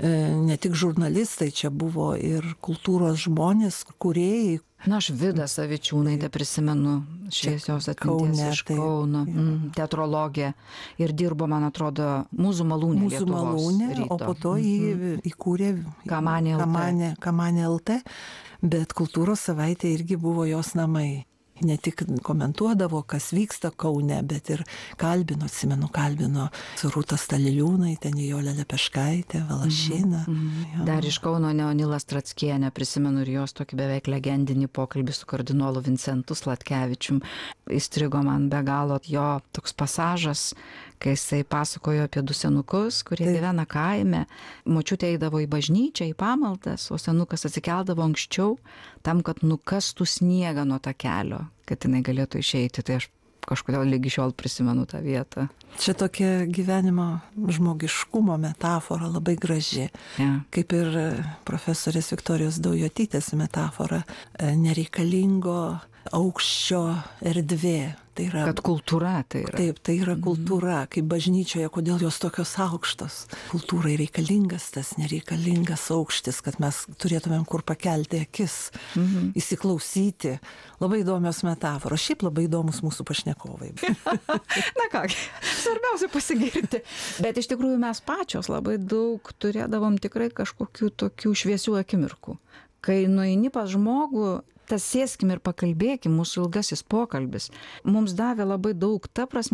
ne tik žurnalistai, čia buvo ir kultūros žmonės, kūrėjai. Na, aš Vidą Savičiūnaitę prisimenu, šviesios atminties iš Kauno, teatrologė, ir dirbo, man atrodo, Mūzų malūnė Lietuvos ryto. O po to jį įkūrė Kamanė LT, bet kultūros savaitė irgi buvo jos namai. Ne tik komentuodavo, kas vyksta Kaune, bet ir kalbino Rūtą Staliliūnaitę, Nijolę Lepeškaitę, Valašiną. Dar iš Kauno Neonilą Strackienę prisimenu ir jos tokį beveik legendinį pokalbį su kardinolu Vincentu Sladkevičium. Įstrigo man be galo jo toks pasažas, kai jisai pasakojo apie 2 senukus, kurie gyvena kaime. Močiutė eidavo į bažnyčią, į pamaldas, o senukas atsikeldavo anksčiau tam, kad nukastų sniegą nuo takelio, kad jinai galėtų išeiti. Tai aš kažkodėl lygi šiol prisimenu tą vietą. Čia tokia gyvenimo žmogiškumo metafora labai graži. Kaip ir profesorės Viktorijos Daujotytės metafora nereikalingo aukščio erdvė. Tai yra, kad kultūra tai yra. Taip, tai yra kultūra, kaip bažnyčioje, kodėl jos tokios aukštos. Kultūrai reikalingas tas nereikalingas aukštis, kad mes turėtumėm kur pakelti akis, įsiklausyti. Labai įdomios metaforos, šiaip labai įdomus mūsų pašnekovai. Na ką, svarbiausia pasigirti. Bet iš tikrųjų mes pačios labai daug turėdavom tikrai kažkokių tokių šviesių akimirkų. Kai nueini pas žmogų, tas sėskim ir pakalbėkim, mūsų ilgasis pokalbis mums davė labai daug, ta prasme,